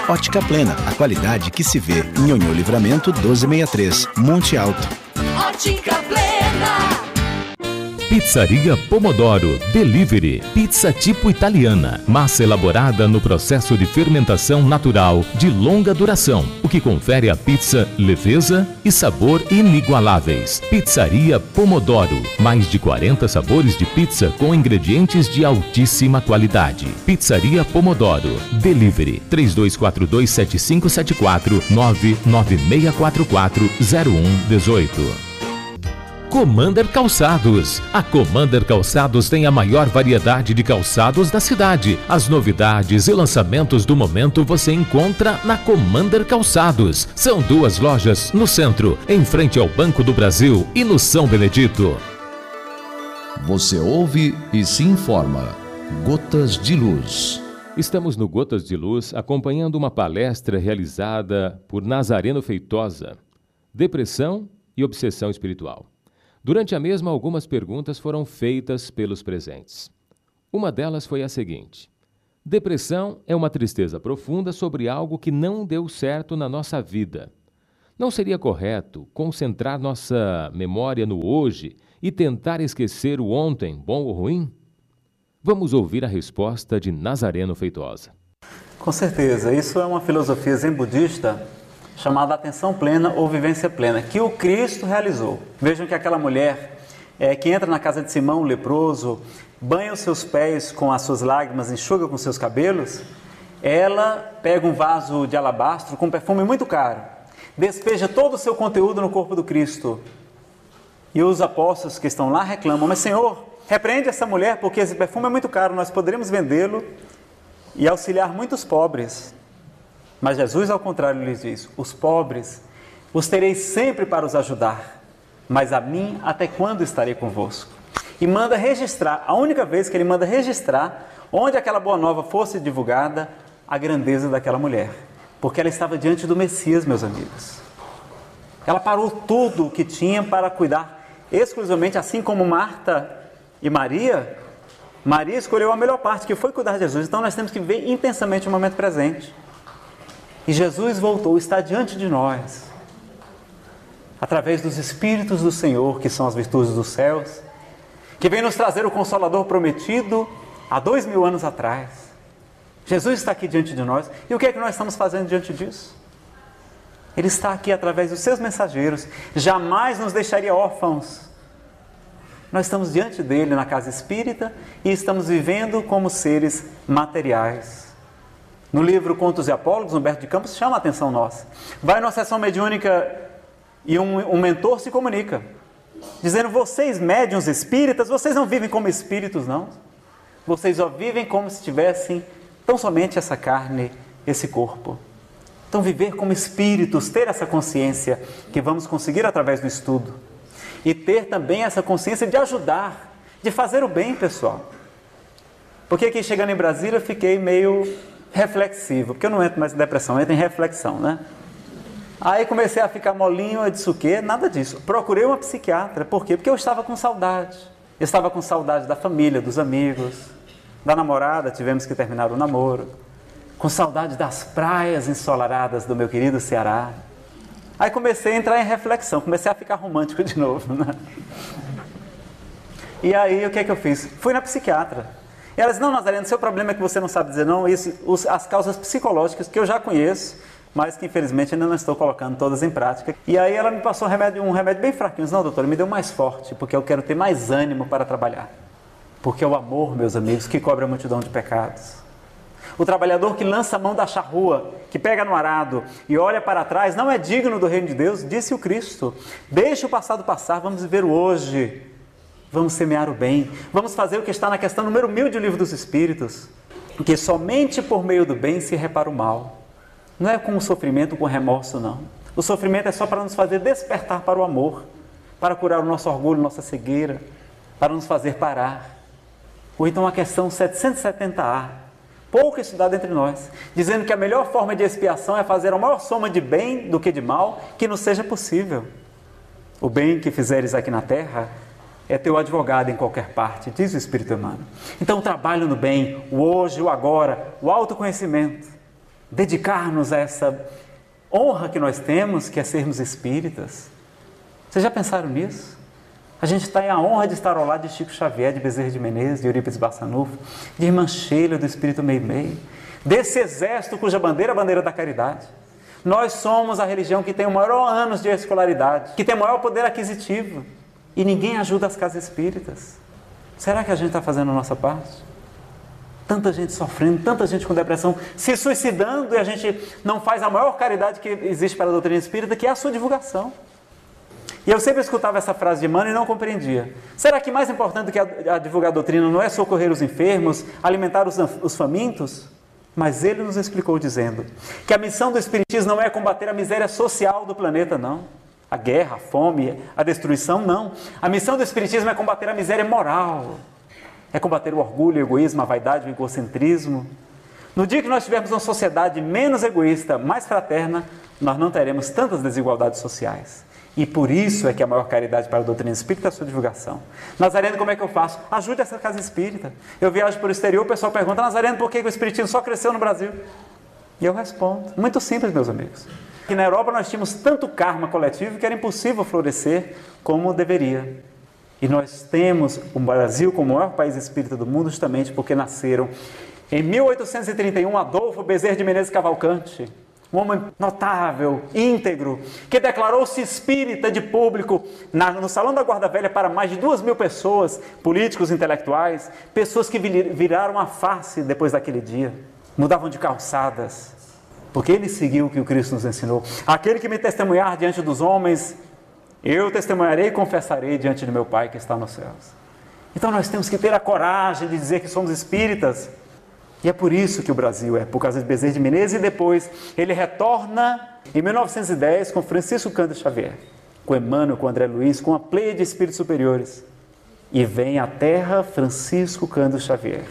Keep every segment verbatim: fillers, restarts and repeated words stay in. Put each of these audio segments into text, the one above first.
Ótica Plena, a qualidade que se vê. Em Nhonhô Livramento doze sessenta e três, Monte Alto. Ótica Plena. Pizzaria Pomodoro Delivery. Pizza tipo italiana. Massa elaborada no processo de fermentação natural de longa duração, o que confere à pizza leveza e sabor inigualáveis. Pizzaria Pomodoro. Mais de quarenta sabores de pizza com ingredientes de altíssima qualidade. Pizzaria Pomodoro Delivery. três dois quatro dois sete cinco sete quatro, nove nove seis quatro quatro, zero um um oito. Commander Calçados. A Commander Calçados tem a maior variedade de calçados da cidade. As novidades e lançamentos do momento você encontra na Commander Calçados. São duas lojas no centro, em frente ao Banco do Brasil e no São Benedito. Você ouve e se informa. Gotas de Luz. Estamos no Gotas de Luz acompanhando uma palestra realizada por Nazareno Feitosa. Depressão e obsessão espiritual. Durante a mesma, algumas perguntas foram feitas pelos presentes. Uma delas foi a seguinte: depressão é uma tristeza profunda sobre algo que não deu certo na nossa vida. Não seria correto concentrar nossa memória no hoje e tentar esquecer o ontem, bom ou ruim? Vamos ouvir a resposta de Nazareno Feitosa. Com certeza, isso é uma filosofia zen budista chamada atenção plena ou vivência plena, que o Cristo realizou. Vejam que aquela mulher é, que entra na casa de Simão, o leproso, banha os seus pés com as suas lágrimas, enxuga com seus cabelos, ela pega um vaso de alabastro com perfume muito caro, despeja todo o seu conteúdo no corpo do Cristo. E os apóstolos que estão lá reclamam: mas Senhor, repreende essa mulher porque esse perfume é muito caro, nós poderíamos vendê-lo e auxiliar muitos pobres. Mas Jesus, ao contrário, lhes diz: os pobres os terei sempre para os ajudar, mas a mim até quando estarei convosco? E manda registrar, a única vez que ele manda registrar, onde aquela boa nova fosse divulgada, a grandeza daquela mulher. Porque ela estava diante do Messias, meus amigos. Ela parou tudo o que tinha para cuidar exclusivamente, assim como Marta e Maria. Maria escolheu a melhor parte, que foi cuidar de Jesus. Então nós temos que ver intensamente o momento presente. E Jesus voltou, está diante de nós, através dos Espíritos do Senhor, que são as virtudes dos céus, que vem nos trazer o Consolador prometido há dois mil anos atrás. Jesus está aqui diante de nós. E o que é que nós estamos fazendo diante disso? Ele está aqui através dos seus mensageiros, jamais nos deixaria órfãos. Nós estamos diante dele na casa espírita e estamos vivendo como seres materiais. No livro Contos e Apólogos, Humberto de Campos chama a atenção nossa. Vai numa sessão mediúnica e um, um mentor se comunica, dizendo: vocês médiuns espíritas, vocês não vivem como espíritos, não. Vocês só vivem como se tivessem tão somente essa carne, esse corpo. Então viver como espíritos, ter essa consciência que vamos conseguir através do estudo. E ter também essa consciência de ajudar, de fazer o bem, pessoal. Porque aqui chegando em Brasília eu fiquei meio reflexivo, porque eu não entro mais em depressão, eu entro em reflexão, né? Aí comecei a ficar molinho, eu disse: o quê? Nada disso. Procurei uma psiquiatra. Por quê? Porque eu estava com saudade. Eu estava com saudade da família, dos amigos, da namorada, tivemos que terminar o namoro. Com saudade das praias ensolaradas do meu querido Ceará. Aí comecei a entrar em reflexão, comecei a ficar romântico de novo, né? E aí o que é que eu fiz? Fui na psiquiatra. E ela disse: não, Nazareno, seu problema é que você não sabe dizer não, isso, os, as causas psicológicas que eu já conheço, mas que infelizmente ainda não estou colocando todas em prática. E aí ela me passou um remédio, um remédio bem fraquinho. Eu disse: não, doutora, me deu mais forte, porque eu quero ter mais ânimo para trabalhar. Porque é o amor, meus amigos, que cobre a multidão de pecados. O trabalhador que lança a mão da charrua, que pega no arado e olha para trás, não é digno do reino de Deus, disse o Cristo. Deixe o passado passar, vamos viver o hoje. Vamos semear o bem, vamos fazer o que está na questão número mil do Livro dos Espíritos, que somente por meio do bem se repara o mal. Não é com o sofrimento, com o remorso, não. O sofrimento é só para nos fazer despertar para o amor, para curar o nosso orgulho, nossa cegueira, para nos fazer parar. Ou então a questão setecentos e setenta A, pouco estudada entre nós, dizendo que a melhor forma de expiação é fazer a maior soma de bem do que de mal que nos seja possível. O bem que fizeres aqui na terra é teu advogado em qualquer parte, diz o Espírito Emmanuel. Então o trabalho no bem, o hoje, o agora, o autoconhecimento, dedicar-nos a essa honra que nós temos, que é sermos espíritas. Vocês já pensaram nisso? A gente tem a honra de estar ao lado de Chico Xavier, de Bezerra de Menezes, de Eurípides Barçanufo, de Irmã Sheila, do Espírito Meimei, desse exército cuja bandeira é a bandeira da caridade. Nós somos a religião que tem o maior anos de escolaridade, que tem o maior poder aquisitivo, e ninguém ajuda as casas espíritas. Será que a gente está fazendo a nossa parte? Tanta gente sofrendo, tanta gente com depressão, se suicidando, e a gente não faz a maior caridade que existe para a doutrina espírita, que é a sua divulgação. E eu sempre escutava essa frase de Emmanuel e não compreendia. Será que mais importante do que a, a divulgar a doutrina não é socorrer os enfermos, alimentar os, os famintos? Mas ele nos explicou dizendo que a missão do Espiritismo não é combater a miséria social do planeta, não. A guerra, a fome, a destruição, não. A missão do Espiritismo é combater a miséria moral. É combater o orgulho, o egoísmo, a vaidade, o egocentrismo. No dia que nós tivermos uma sociedade menos egoísta, mais fraterna, nós não teremos tantas desigualdades sociais. E por isso é que a maior caridade para a doutrina espírita é a sua divulgação. Nazareno, como é que eu faço? Ajude essa casa espírita. Eu viajo para o exterior, o pessoal pergunta: Nazareno, por que o espiritismo só cresceu no Brasil? E eu respondo: muito simples, meus amigos. Que na Europa nós tínhamos tanto karma coletivo que era impossível florescer como deveria. E nós temos o Brasil como o maior país espírita do mundo justamente porque nasceram em mil oitocentos e trinta e um Adolfo Bezerra de Menezes Cavalcante, um homem notável, íntegro, que declarou-se espírita de público na, no Salão da Guarda Velha para mais de duas mil pessoas, políticos, intelectuais, pessoas que viraram a face depois daquele dia, mudavam de calçadas, porque ele seguiu o que o Cristo nos ensinou. Aquele que me testemunhar diante dos homens, eu testemunharei e confessarei diante de meu Pai que está nos céus. Então nós temos que ter a coragem de dizer que somos espíritas. E é por isso que o Brasil é, por causa de Bezerra de Menezes, e depois ele retorna em mil novecentos e dez com Francisco Cândido Xavier, com Emmanuel, com André Luiz, com a pleia de espíritos superiores. E vem à Terra Francisco Cândido Xavier.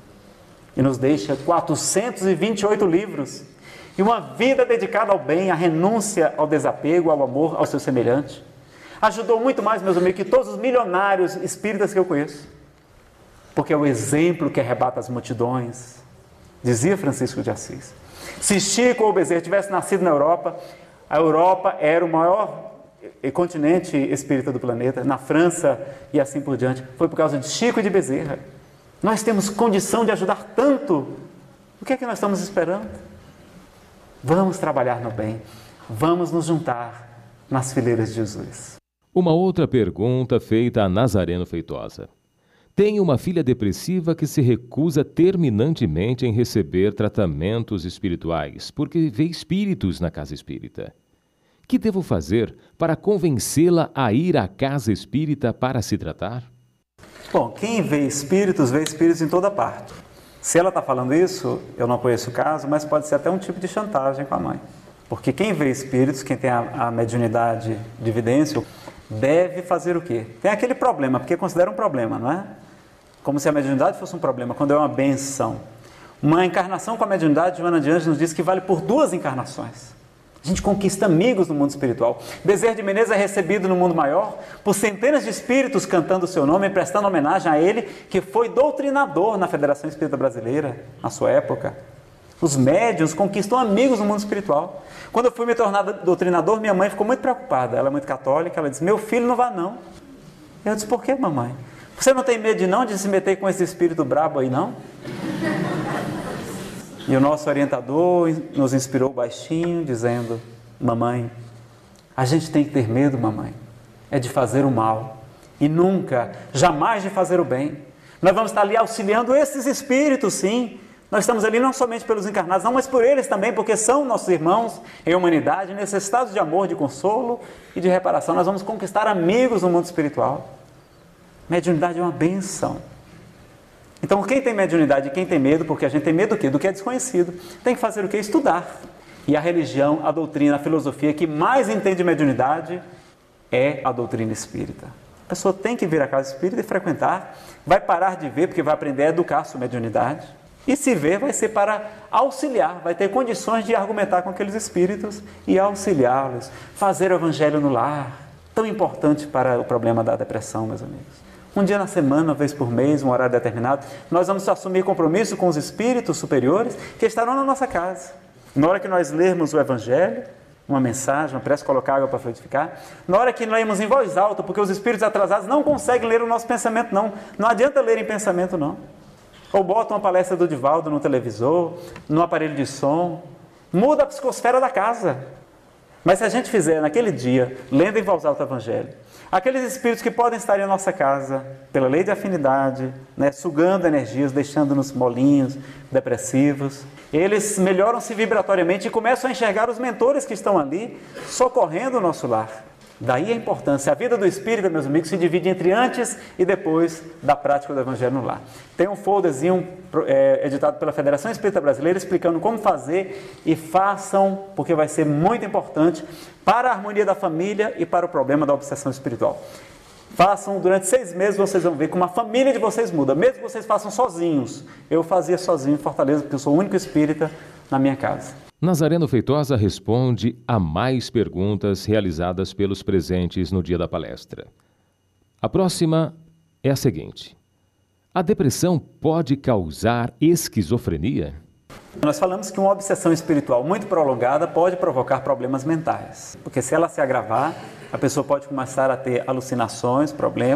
E nos deixa quatrocentos e vinte e oito livros. E uma vida dedicada ao bem, à renúncia, ao desapego, ao amor, ao seu semelhante. Ajudou muito mais, meus amigos, que todos os milionários espíritas que eu conheço. Porque é o exemplo que arrebata as multidões. Dizia Francisco de Assis. Se Chico ou Bezerra tivesse nascido na Europa, a Europa era o maior continente espírita do planeta, na França e assim por diante. Foi por causa de Chico e de Bezerra. Nós temos condição de ajudar tanto. O que é que nós estamos esperando? Vamos trabalhar no bem. Vamos nos juntar nas fileiras de Jesus. Uma outra pergunta feita a Nazareno Feitosa. Tenho uma filha depressiva que se recusa terminantemente em receber tratamentos espirituais, porque vê espíritos na casa espírita. Que devo fazer para convencê-la a ir à casa espírita para se tratar? Bom, quem vê espíritos, vê espíritos em toda parte. Se ela está falando isso, eu não conheço o caso, mas pode ser até um tipo de chantagem com a mãe. Porque quem vê espíritos, quem tem a, a mediunidade de evidência, deve fazer o quê? Tem aquele problema, porque considera um problema, não é? Como se a mediunidade fosse um problema, quando é uma benção. Uma encarnação com a mediunidade, Joana de Anjos nos diz que vale por duas encarnações. A gente conquista amigos no mundo espiritual. Bezerra de Menezes é recebido no mundo maior por centenas de espíritos cantando o seu nome e prestando homenagem a ele, que foi doutrinador na Federação Espírita Brasileira, na sua época. Os médiuns conquistam amigos no mundo espiritual. Quando eu fui me tornar doutrinador, minha mãe ficou muito preocupada. Ela é muito católica, ela disse: meu filho não vai não. Eu disse: por que, mamãe? Você não tem medo de não de se meter com esse espírito brabo aí, não? E o nosso orientador nos inspirou baixinho, dizendo: mamãe, a gente tem que ter medo, mamãe, é de fazer o mal e nunca, jamais de fazer o bem. Nós vamos estar ali auxiliando esses espíritos, sim. Nós estamos ali não somente pelos encarnados, não, mas por eles também, porque são nossos irmãos em humanidade, necessitados de amor, de consolo e de reparação. Nós vamos conquistar amigos no mundo espiritual. Mediunidade é uma benção. Então, quem tem mediunidade e quem tem medo, porque a gente tem medo do quê? Do que é desconhecido, tem que fazer o quê? Estudar. E a religião, a doutrina, a filosofia que mais entende mediunidade é a doutrina espírita. A pessoa tem que vir à casa espírita e frequentar, vai parar de ver, porque vai aprender a educar a sua mediunidade. E se ver, vai ser para auxiliar, vai ter condições de argumentar com aqueles espíritos e auxiliá-los. Fazer o evangelho no lar, tão importante para o problema da depressão, meus amigos. Um dia na semana, uma vez por mês, um horário determinado, nós vamos assumir compromisso com os espíritos superiores que estarão na nossa casa. Na hora que nós lermos o Evangelho, uma mensagem, uma prece, colocar água para frutificar. Na hora que lemos em voz alta, porque os espíritos atrasados não conseguem ler o nosso pensamento, não. Não adianta ler em pensamento, não. Ou bota uma palestra do Divaldo no televisor, no aparelho de som. Muda a psicosfera da casa. Mas se a gente fizer naquele dia, lendo em voz alta o Evangelho, aqueles espíritos que podem estar em nossa casa, pela lei de afinidade, né, sugando energias, deixando-nos molinhos, depressivos, eles melhoram-se vibratoriamente e começam a enxergar os mentores que estão ali, socorrendo o nosso lar. Daí a importância. A vida do espírita, meus amigos, se divide entre antes e depois da prática do Evangelho no lar. Tem um folderzinho é, editado pela Federação Espírita Brasileira explicando como fazer, e façam, porque vai ser muito importante para a harmonia da família e para o problema da obsessão espiritual. Façam durante seis meses, vocês vão ver como a família de vocês muda, mesmo que vocês façam sozinhos. Eu fazia sozinho em Fortaleza, porque eu sou o único espírita na minha casa. Nazareno Feitosa responde a mais perguntas realizadas pelos presentes no dia da palestra. A próxima é a seguinte: a depressão pode causar esquizofrenia? Nós falamos que uma obsessão espiritual muito prolongada pode provocar problemas mentais, porque se ela se agravar, a pessoa pode começar a ter alucinações, problemas,